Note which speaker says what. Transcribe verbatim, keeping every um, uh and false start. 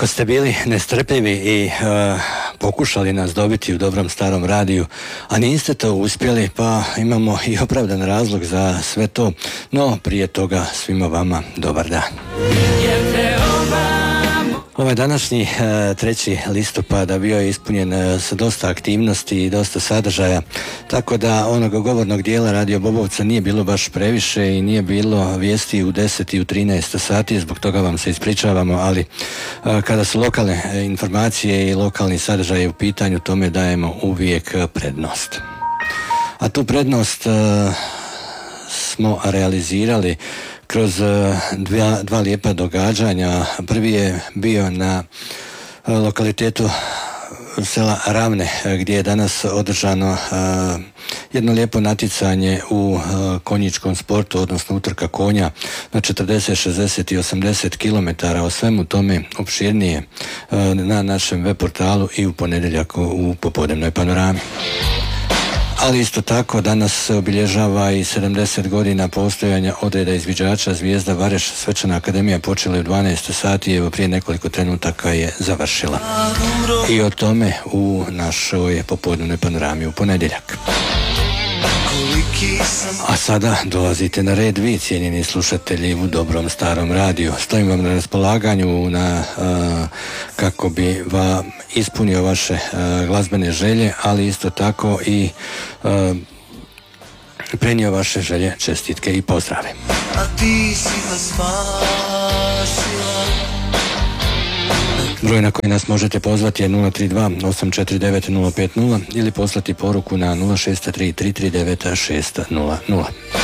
Speaker 1: Ako ste bili nestrpljivi i uh, pokušali nas dobiti u dobrom starom radiju, a niste to uspjeli, pa imamo i opravdan razlog za sve to, no prije toga svima vama dobar dan. Ovaj današnji treći listopada bio je ispunjen sa dosta aktivnosti i dosta sadržaja, tako da onog govornog dijela Radio Bobovca nije bilo baš previše i nije bilo vijesti u deset i u trinaest sati, zbog toga vam se ispričavamo, ali kada su lokalne informacije i lokalni sadržaj u pitanju, tome dajemo uvijek prednost. A tu prednost uh, smo realizirali kroz dva, dva lijepa događanja. Prvi je bio na lokalitetu sela Ravne, gdje je danas održano uh, jedno lijepo natjecanje u uh, konjičkom sportu, odnosno utrka konja na četrdeset, šezdeset i osamdeset kilometara. O svemu tome opširnije uh, na našem web portalu i u ponedjeljak u popodnevnoj panorami. Ali isto tako danas se obilježava i sedamdeset godina postojanja odreda izviđača Zvijezda Vareš. Svečana akademija počela je u dvanaest sati i evo prije nekoliko trenutaka je završila. I o tome u našoj popodnevnoj panorami u ponedjeljak. A sada dolazite na red vi, cijenjeni slušatelji u dobrom starom radiju. Stojim vam na raspolaganju na, uh, kako bi vam ispunio vaše uh, glazbene želje, ali isto tako i uh, prenio vaše želje, čestitke i pozdrave. A ti si nas spasila. Broj na koji nas možete pozvati je nula tri dva osam četiri devet nula pet nula ili poslati poruku na nula šest tri tri tri devet šest nula nula.